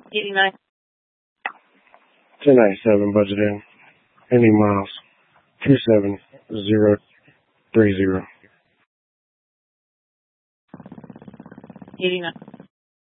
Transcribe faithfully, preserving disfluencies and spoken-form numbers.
eighty-nine. ten ninety-seven budget in. Any miles? two seven zero three zero. eighty-nine.